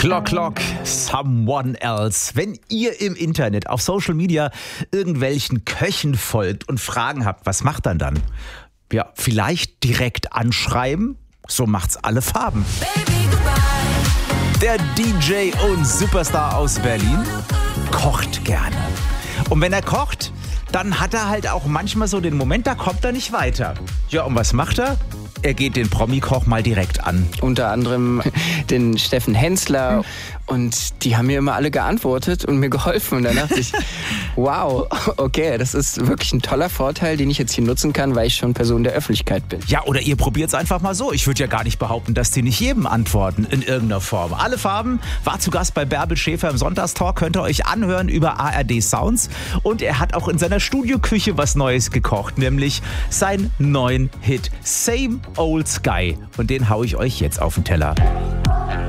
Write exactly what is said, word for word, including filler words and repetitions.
Clock, Clock, someone else. Wenn ihr im Internet, auf Social Media irgendwelchen Köchen folgt und Fragen habt, was macht dann dann? Ja, vielleicht direkt anschreiben, so macht's alle Farben. Der D J und Superstar aus Berlin kocht gerne. Und wenn er kocht, dann hat er halt auch manchmal so den Moment, da kommt er nicht weiter. Ja, und was macht er? Er geht den Promi-Koch mal direkt an. Unter anderem den Steffen Hensler. Und die haben mir immer alle geantwortet und mir geholfen. Und dann dachte ich, wow, okay, das ist wirklich ein toller Vorteil, den ich jetzt hier nutzen kann, weil ich schon Person der Öffentlichkeit bin. Ja, oder ihr probiert es einfach mal so. Ich würde ja gar nicht behaupten, dass die nicht jedem antworten in irgendeiner Form. Alle Farben war zu Gast bei Bärbel Schäfer im Sonntagstalk. Könnt ihr euch anhören über A R D Sounds. Und er hat auch in seiner Studioküche was Neues gekocht, nämlich seinen neuen Hit Same Old Sky. Und den hau ich euch jetzt auf den Teller.